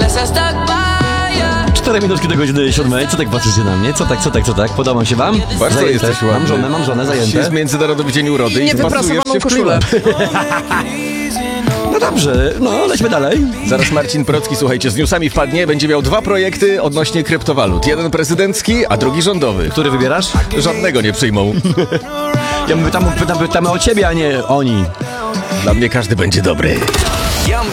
4 minutki do godziny 7. Co tak patrzycie na mnie? Co tak? Podoba się wam? Bardzo Zajęte. jesteś ładny. Mam żonę, Jest zajęte. Międzynarodowy Dzień Urody i wpasujesz Niewyprasowaną się w koszulę. klimat. No dobrze, lećmy dalej. Zaraz Marcin Procki, słuchajcie, z newsami wpadnie. Będzie miał 2 projekty odnośnie kryptowalut. Jeden prezydencki, a drugi rządowy. Który wybierasz? Żadnego nie przyjmą. Ja pytamy o ciebie, a nie oni. Dla mnie każdy będzie dobry.